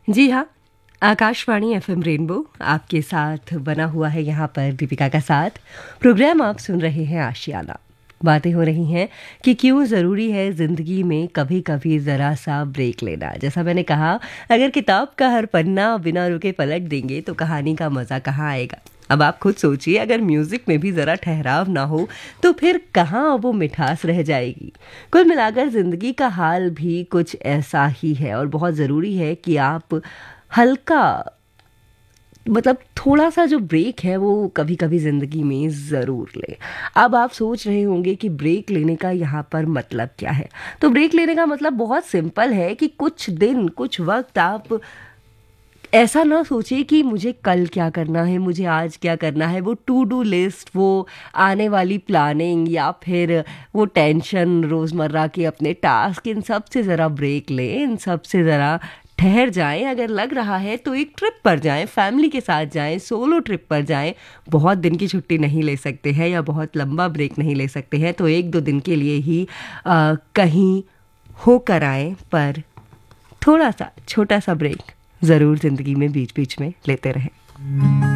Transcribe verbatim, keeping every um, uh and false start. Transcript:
जी हाँ, Akashvani FM rainbow आपके साथ बना हुआ है। यहाँ पर दीपिका का साथ। प्रोग्राम आप सुन रहे हैं आशियाना। बातें हो रही हैं कि क्यों ज़रूरी है ज़िंदगी में कभी कभी ज़रा सा ब्रेक लेना। जैसा मैंने कहा, अगर किताब का हर पन्ना बिना रुके पलट देंगे तो कहानी का मज़ा कहाँ आएगा। अब आप खुद सोचिए, अगर म्यूज़िक में भी ज़रा ठहराव ना हो तो फिर कहाँ वो मिठास रह जाएगी। कुल मिलाकर ज़िंदगी का हाल भी कुछ ऐसा ही है और बहुत ज़रूरी है कि आप हल्का, मतलब थोड़ा सा जो ब्रेक है वो कभी कभी ज़िंदगी में ज़रूर लें। अब आप सोच रहे होंगे कि ब्रेक लेने का यहाँ पर मतलब क्या है। तो ब्रेक लेने का मतलब बहुत सिंपल है कि कुछ दिन, कुछ वक्त आप ऐसा ना सोचिए कि मुझे कल क्या करना है, मुझे आज क्या करना है। वो टू डू लिस्ट, वो आने वाली प्लानिंग या फिर वो टेंशन, रोज़मर्रा के अपने टास्क, इन सब से ज़रा ब्रेक लें, इन सब से ज़रा ठहर जाएं। अगर लग रहा है तो एक ट्रिप पर जाएं, फैमिली के साथ जाएं, सोलो ट्रिप पर जाएं। बहुत दिन की छुट्टी नहीं ले सकते हैं या बहुत लंबा ब्रेक नहीं ले सकते हैं तो एक दो दिन के लिए ही आ, कहीं होकर आएं, पर थोड़ा सा छोटा सा ब्रेक ज़रूर ज़िंदगी में बीच बीच में लेते रहें।